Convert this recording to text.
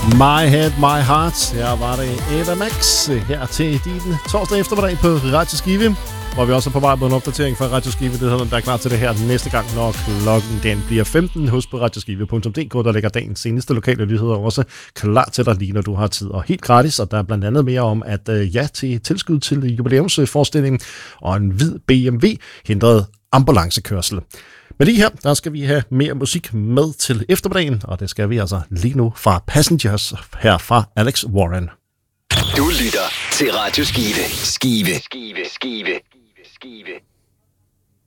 My Head, My Heart. Her var det Ava Max her til din torsdag eftermiddag på Radio Skive, hvor vi også er på vej på en opdatering fra Radio Skive. Det hedder, der er klar til det her næste gang, når klokken den bliver 15. Husk på radioskive.dk, der ligger dagens seneste lokale nyheder også klar til dig lige, når du har tid. Og helt gratis, og der er blandt andet mere om, at ja til tilskud til jubilæumsforestillingen og en hvid BMW hindrede ambulancekørsel. Men lige her, der skal vi have mere musik med til eftermiddagen, og det skal vi altså lige nu fra Passengers her fra Alex Warren. Du lytter til Radio Skive. Skive. Skive. Skive. Skive.